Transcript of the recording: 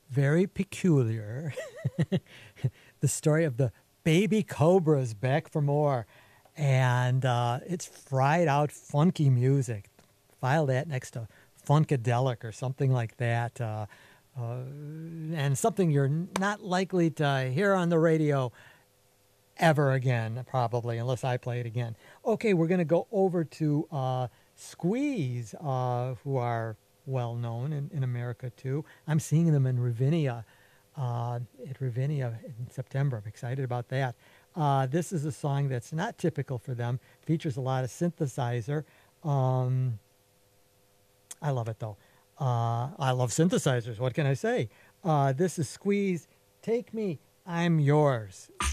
very peculiar. The story of the baby cobras back for more. And it's fried out funky music. File that next to Funkadelic or something like that. And something you're not likely to hear on the radio ever again, probably, unless I play it again. Okay, we're going to go over to Squeeze, who are well known in America too. I'm seeing them in Ravinia, at Ravinia in September. I'm excited about that. This is a song that's not typical for them. Features a lot of synthesizer. I love it though. I love synthesizers. What can I say? This is Squeeze. Take Me, I'm Yours.